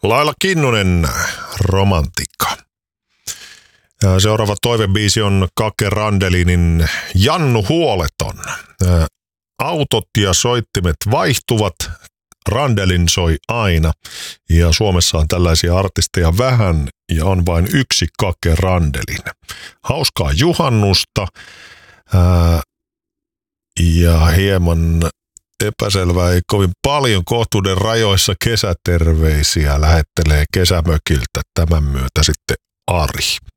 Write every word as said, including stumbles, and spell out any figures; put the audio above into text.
Laila Kinnunen, Romantikka. Ja seuraava toivebiisi on Kake Randelinin Jannu Huoleton. Autot ja soittimet vaihtuvat, Randelin soi aina. Ja Suomessa on tällaisia artisteja vähän ja on vain yksi Kake Randelin. Hauskaa juhannusta ää, ja hieman epäselvää, ei kovin paljon, kohtuuden rajoissa kesäterveisiä lähettelee kesämökiltä tämän myötä sitten Ari.